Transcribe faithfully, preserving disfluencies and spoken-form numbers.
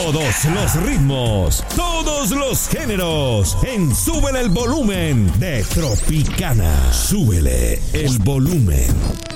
Todos los ritmos, todos los géneros, en Súbele el Volumen de Tropicana. Súbele el volumen.